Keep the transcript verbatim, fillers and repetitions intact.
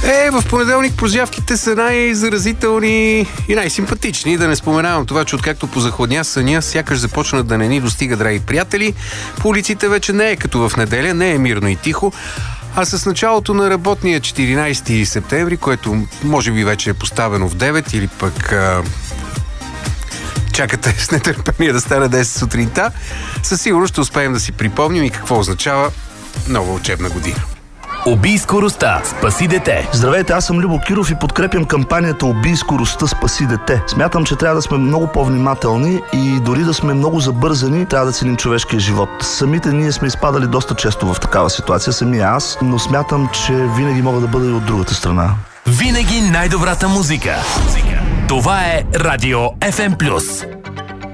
Е, в понеделник прозявките са най-заразителни и най-симпатични. Да не споменавам това, че откакто позахладня съня, сякаш започнат да не ни достига, драги приятели. По улиците вече не е като в неделя, не е мирно и тихо. А с началото на работния четиринайсети септември, което може би вече е поставено в девет или пък а, чакате с нетърпение да стане десет сутринта, със сигурност ще успеем да си припомним и какво означава нова учебна година. Убий скоростта, спаси дете. Здравейте, аз съм Любо Киров и подкрепям кампанията Убий скоростта, спаси дете. Смятам, че трябва да сме много по-внимателни и дори да сме много забързани, трябва да ценим човешкия живот. Самите ние сме изпадали доста често в такава ситуация, самия аз, но смятам, че винаги мога да бъда и от другата страна. Винаги най-добрата музика. Това е Радио Еф Ем Плюс.